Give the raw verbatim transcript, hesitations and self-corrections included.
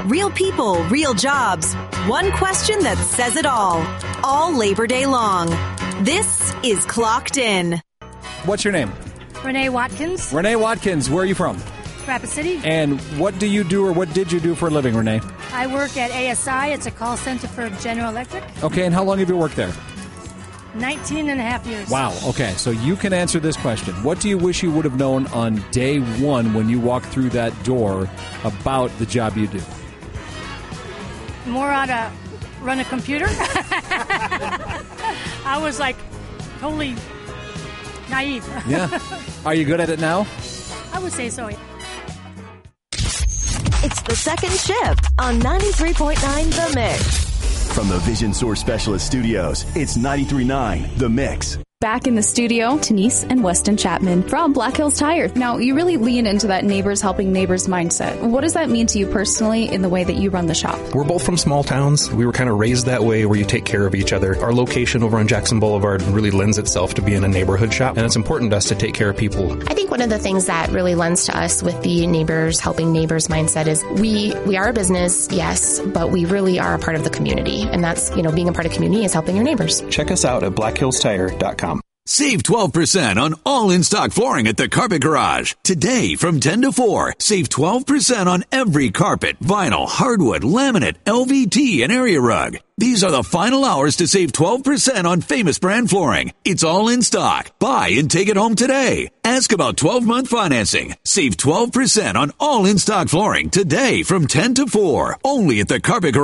Real people, real jobs. One question that says it all. All Labor Day long. This is Clocked In. What's your name? Renee Watkins. Renee Watkins. Where are you from? Rapid City. And what do you do or what did you do for a living, Renee? I work at A S I. It's a call center for General Electric. Okay, and how long have you worked there? nineteen and a half years. Wow. Okay, so you can answer this question. What do you wish you would have known on day one when you walked through that door about the job you do? More how to run a computer. I was like totally naive. Yeah. Are you good at it now? I would say so. It's the second shift on ninety-three point nine The Mix. From the Vision Source Specialist Studios, it's ninety-three point nine The Mix. Back in the studio, Denise and Weston Chapman from Black Hills Tire. Now, you really lean into that neighbors helping neighbors mindset. What does that mean to you personally in the way that you run the shop? We're both from small towns. We were kind of raised that way where you take care of each other. Our location over on Jackson Boulevard really lends itself to being a neighborhood shop, and it's important to us to take care of people. I think one of the things that really lends to us with the neighbors helping neighbors mindset is we, we are a business, yes, but we really are a part of the community. And that's, you know, being a part of community is helping your neighbors. Check us out at black hills tire dot com. Save twelve percent on all in-stock flooring at the Carpet Garage. Today from ten to four, save twelve percent on every carpet, vinyl, hardwood, laminate, L V T, and area rug. These are the final hours to save twelve percent on famous brand flooring. It's all in stock. Buy and take it home today. Ask about twelve-month financing. Save twelve percent on all in-stock flooring today from ten to four. Only at the Carpet Garage.